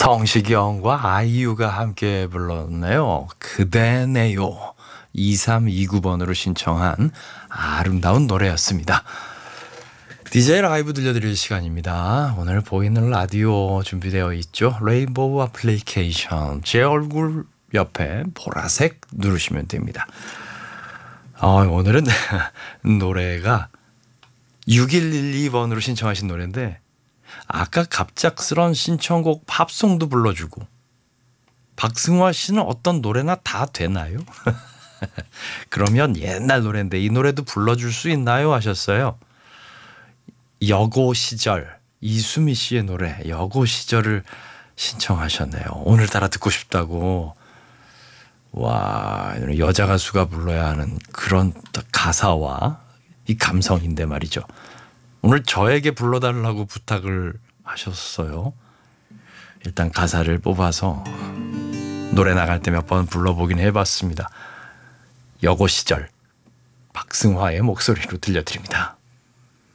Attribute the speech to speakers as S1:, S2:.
S1: 성시경과 아이유가 함께 불렀네요. 그대네요. 2329번으로 신청한 아름다운 노래였습니다. DJ 라이브 들려드릴 시간입니다. 오늘 보이는 라디오 준비되어 있죠. 레인보우 애플리케이션 제 얼굴 옆에 보라색 누르시면 됩니다. 오늘은 노래가 6112번으로 신청하신 노래인데 아까 갑작스런 신청곡 팝송도 불러주고 박승화 씨는 어떤 노래나 다 되나요? 그러면 옛날 노래인데 이 노래도 불러줄 수 있나요? 하셨어요. 여고 시절 이수미 씨의 노래 여고 시절을 신청하셨네요. 오늘따라 듣고 싶다고. 와, 여자 가수가 불러야 하는 그런 가사와 이 감성인데 말이죠. 오늘 저에게 불러달라고 부탁을 하셨어요. 일단 가사를 뽑아서 노래 나갈 때 몇 번 불러보긴 해봤습니다. 여고 시절 박승화의 목소리로 들려드립니다.